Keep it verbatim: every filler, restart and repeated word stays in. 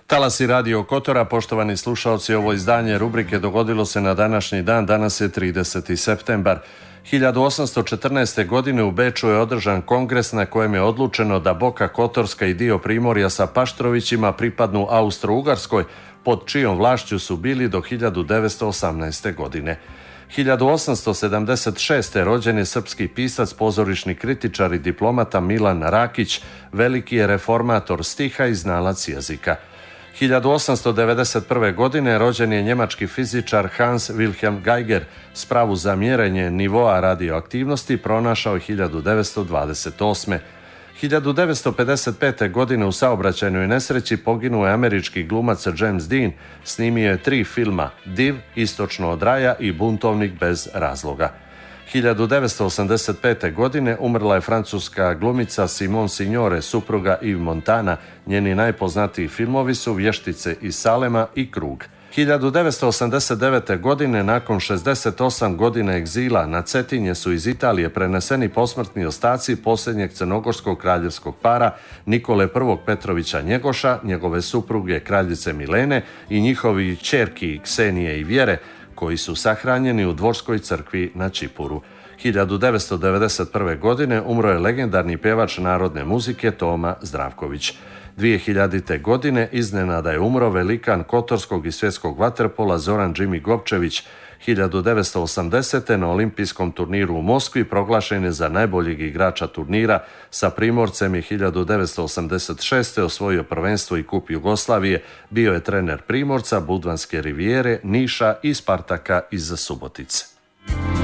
Talasi Radio Kotora, poštovani slušalci, ovo izdanje rubrike dogodilo se na današnji dan, danas je trideseti septembar. hiljadu osamsto četrnaeste. godine u Beču je održan kongres na kojem je odlučeno da Boka Kotorska i dio Primorja sa Paštrovićima pripadnu Austro-Ugarskoj, pod čijom vlašću su bili do hiljadu devetsto osamnaeste. godine. hiljadu osamsto sedamdeset šeste. rođen je srpski pisac, pozorišni kritičar i diplomata Milan Rakić, veliki je reformator stiha i znalac jezika. hiljadu osamsto devedeset prve. godine rođen je njemački fizičar Hans Wilhelm Geiger, spravu za mjerenje nivoa radioaktivnosti pronašao je hiljadu devetsto dvadeset osme. hiljadu devetsto pedeset pete. godine u saobraćajnoj nesreći poginuo je američki glumac James Dean, snimio je tri filma: Div, Istočno od raja i Buntovnik bez razloga. hiljadu devetsto osamdeset pete. godine umrla je francuska glumica Simone Signore, supruga Yves Montana. Njeni najpoznatiji filmovi su Vještice iz Salema i Krug. hiljadu devetsto osamdeset devete. godine, nakon šezdeset osam godina egzila, na Cetinje su iz Italije preneseni posmrtni ostaci posljednjeg crnogorskog kraljevskog para Nikole I. Petrovića Njegoša, njegove supruge kraljice Milene i njihovi ćerki Ksenije i Vjere, koji su sahranjeni u Dvorskoj crkvi na Čipuru. hiljadu devetsto devedeset prve. godine umro je legendarni pjevač narodne muzike Toma Zdravković. dvije hiljadite. godine iznenada je umro velikan kotorskog i svjetskog vaterpola Zoran Jimmy Gopčević. hiljadu devetsto osamdesete. na olimpijskom turniru u Moskvi proglašen je za najboljeg igrača turnira. Sa Primorcem je hiljadu devetsto osamdeset šeste. osvojio prvenstvo i kup Jugoslavije. Bio je trener Primorca, Budvanske rivijere, Niša i Spartaka iz Subotice.